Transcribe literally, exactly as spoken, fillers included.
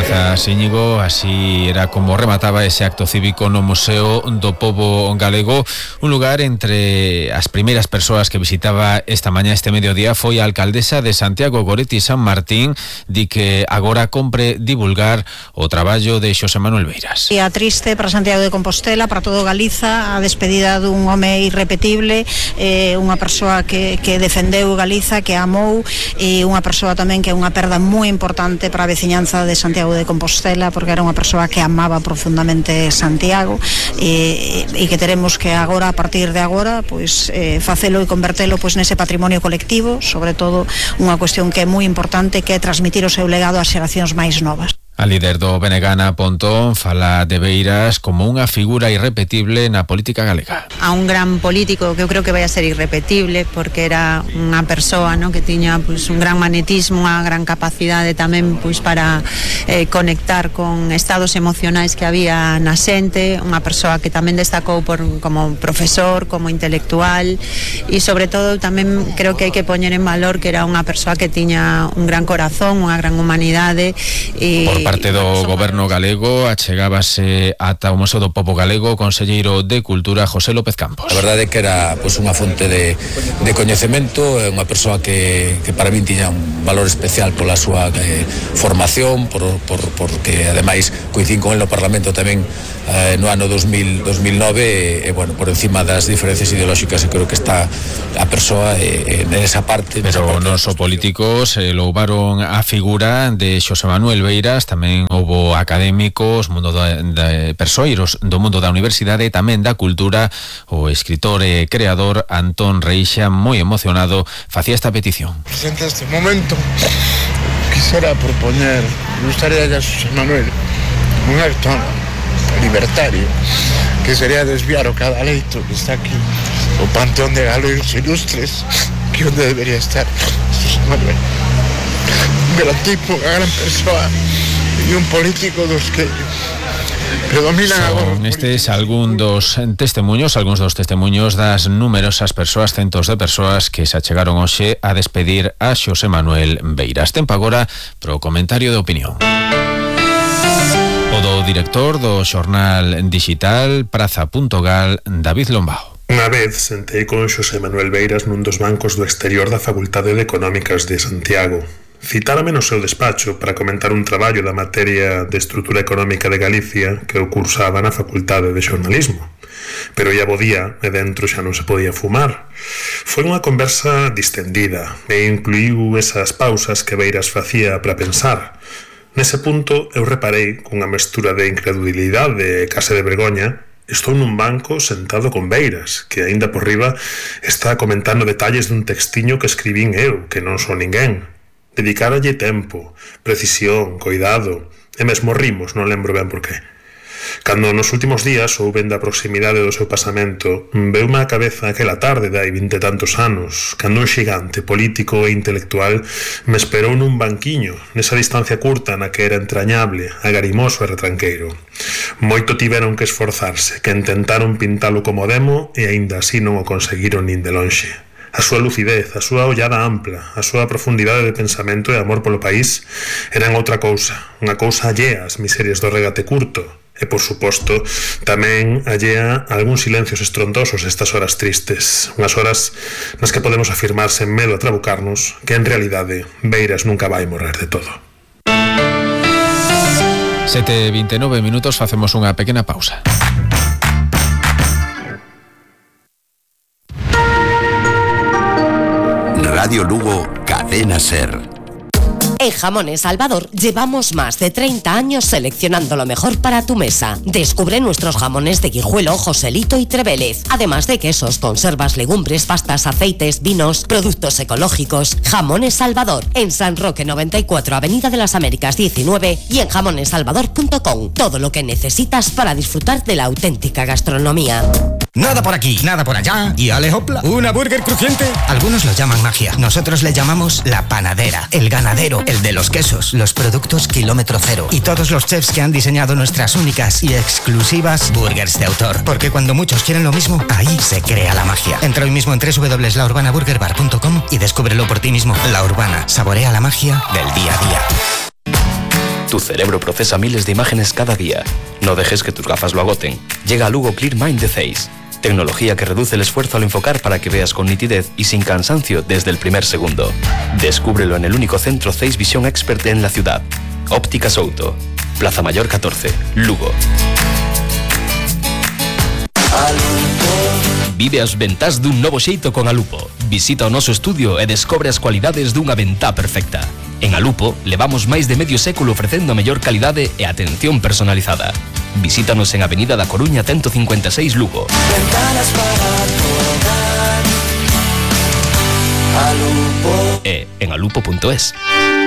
Grazas, Íñigo. Así era como remataba ese acto cívico no Museo do Pobo Galego. Un lugar entre as primeiras persoas que visitaba esta mañá, este mediodía, foi a alcaldesa de Santiago, Goretti San Martín, di que agora compre divulgar o traballo de Xosé Manuel Beiras. Día triste para Santiago de Compostela, para todo Galiza, a despedida dun home irrepetible, eh, unha persoa que, que defendeu Galiza, que amou, e unha persoa tamén que é unha perda moi importante para a veciñanza de Santiago de Compostela, porque era unha persoa que amaba profundamente Santiago, e, e que teremos que agora, a partir de agora, pois eh, facelo e convertelo pois nese patrimonio colectivo, sobre todo unha cuestión que é moi importante, que é transmitir o seu legado ás xeracións máis novas. A líder do B N G, Ana Pontón, fala de Beiras como unha figura irrepetible na política galega. A un gran político que eu creo que vai a ser irrepetible, porque era unha persoa, ¿no?, que tiña pues, un gran magnetismo, unha gran capacidade tamén pues, para eh, conectar con estados emocionais que había na xente, unha persoa que tamén destacou por, como profesor, como intelectual, e sobre todo tamén creo que hai que poñer en valor que era unha persoa que tiña un gran corazón, unha gran humanidade. E por parte do goberno galego achegábase ata o Museo do Pobo Galego o conselleiro de Cultura, José López Campos. A verdade é que era pues, unha fonte de, de coñecemento, unha persoa que, que para min tiña un valor especial pola súa eh, formación, por, por, porque ademais coincín con el no Parlamento tamén eh, no ano dos mil nove, e eh, bueno, por encima das diferencias ideolóxicas, creo que está a persoa eh, nesa parte. Pero parte non só políticos eh, louvaron a figura de Xosé Manuel Beiras, tamén houbo académicos, mundo de, de persoeiros do mundo da universidade e tamén da cultura. O escritor e creador Antón Reixa, moi emocionado, facía esta petición. Presente este momento, quisiera propoñer, me gustaría a Xosé Manuel un acto libertario, que sería desviar o cadaleito que está aquí, o panteón de galegos ilustres, que onde debería estar Xosé Manuel. Un gran tipo, unha gran persoa e un político dos que predominan agora. Son estes algún dos testemunhos, algúns dos testemunhos das numerosas persoas, centos de persoas que se achegaron hoxe a despedir a Xosé Manuel Beiras. Tempo agora pro comentario de opinión. O do director do xornal digital Praza punto gal, David Lombao. Unha vez sentei con Xosé Manuel Beiras nun dos bancos do exterior da Facultade de Económicas de Santiago. Citárame no seu despacho para comentar un traballo da materia de estrutura económica de Galicia que eu cursaba na Facultade de Xornalismo. Pero ia bo día e dentro xa non se podía fumar. Foi unha conversa distendida e incluíu esas pausas que Beiras facía para pensar. Nese punto eu reparei cunha mestura de incredulidade e case de vergoña. Estou nun banco sentado con Beiras, que aínda por riba está comentando detalles dun textiño que escribín eu, que non sou ninguén. Dedicáralle tempo, precisión, cuidado, e mesmo rimos, non lembro ben por qué. Cando nos últimos días souben da proximidade do seu pasamento, veume á cabeza aquela tarde de hai vinte tantos anos, cando un xigante político e intelectual me esperou nun banquiño, nesa distancia curta na que era entrañable, agarimoso e retranqueiro. Moito tiveron que esforzarse, que intentaron pintalo como demo e aínda así non o conseguiron nin de lonxe. A súa lucidez, a súa ollada ampla, a súa profundidade de pensamento e amor polo país eran outra cousa, unha cousa allea ás miserias do regate curto e, por suposto, tamén allea a algúns silencios estrondosos estas horas tristes, unhas horas nas que podemos afirmar sen medo a trabucarnos que, en realidade, Beiras nunca vai morrer de todo. sete e vinte e nove minutos, facemos unha pequena pausa. Radio Lugo, Cadena Ser. En Jamones Salvador llevamos más de treinta años seleccionando lo mejor para tu mesa. Descubre nuestros jamones de Guijuelo, Joselito y Trevélez. Además de quesos, conservas, legumbres, pastas, aceites, vinos, productos ecológicos. Jamones Salvador, en San Roque noventa y cuatro, Avenida de las Américas diecinueve y en jamones salvador punto com. Todo lo que necesitas para disfrutar de la auténtica gastronomía. Nada por aquí, nada por allá y ale hopla, una burger crujiente. Algunos lo llaman magia, nosotros le llamamos la panadera, el ganadero, el de los quesos, los productos kilómetro cero y todos los chefs que han diseñado nuestras únicas y exclusivas burgers de autor. Porque cuando muchos quieren lo mismo, ahí se crea la magia. Entra hoy mismo en doble u doble u doble u punto la urbana burger bar punto com y descúbrelo por ti mismo. La Urbana, saborea la magia del día a día. Tu cerebro procesa miles de imágenes cada día. No dejes que tus gafas lo agoten. Llega a Lugo Clear Mind de Zeiss. Tecnología que reduce el esfuerzo al enfocar para que veas con nitidez y sin cansancio desde el primer segundo. Descúbrelo en el único centro Zeiss Vision Expert en la ciudad. Ópticas Outo. Plaza Mayor catorce, Lugo. Vive as ventás dun novo xeito con Alupo. Visita o noso estudio e descobre as cualidades dunha ventá perfecta. En Alupo levamos máis de medio século ofrecendo a mellor calidade e atención personalizada. Visítanos en Avenida da Coruña ciento cincuenta e seis Lugo. Ventanas para tocar. Alupo. E en alupo punto es.